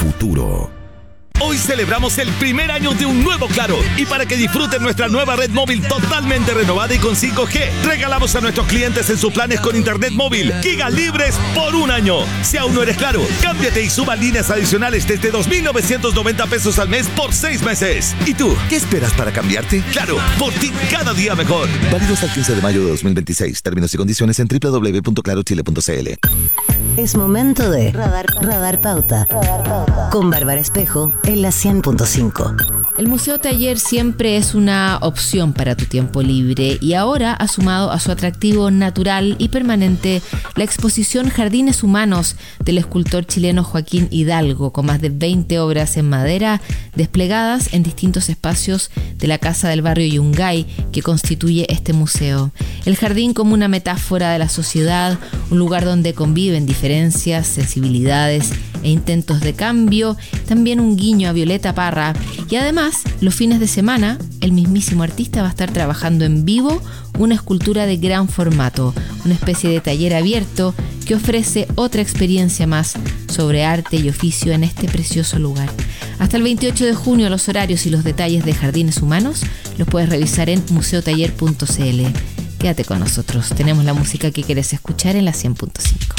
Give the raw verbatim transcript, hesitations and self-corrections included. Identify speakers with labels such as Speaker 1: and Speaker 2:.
Speaker 1: futuro. Hoy celebramos el primer año de un nuevo Claro, y para que disfruten nuestra nueva red móvil totalmente renovada y con cinco G, regalamos a nuestros clientes en sus planes con internet móvil gigas libres por un año. Si aún no eres Claro, cámbiate y suba líneas adicionales desde dos mil novecientos noventa pesos al mes por seis meses. ¿Y tú, qué esperas para cambiarte? Claro, por ti cada día mejor. Válido hasta el quince de mayo de dos mil veintiséis. Términos y condiciones en doble u doble u doble u punto claro chile punto c l.
Speaker 2: Es momento de Radar, Radar Pauta, Radar Pauta con Bárbara Espejo en la cien punto cinco.
Speaker 3: El Museo Taller siempre es una opción para tu tiempo libre y ahora ha sumado a su atractivo natural y permanente la exposición Jardines Humanos del escultor chileno Joaquín Hidalgo, con más de veinte obras en madera desplegadas en distintos espacios de la Casa del Barrio Yungay que constituye este museo. El jardín como una metáfora de la sociedad, un lugar donde conviven diferencias, sensibilidades e intentos de cambio, también un guiño a Violeta Parra, y además los fines de semana el mismísimo artista va a estar trabajando en vivo una escultura de gran formato, una especie de taller abierto que ofrece otra experiencia más sobre arte y oficio en este precioso lugar. Hasta el veintiocho de junio los horarios y los detalles de Jardines Humanos los puedes revisar en museo taller punto c l. Quédate con nosotros, tenemos la música que quieres escuchar en la cien punto cinco.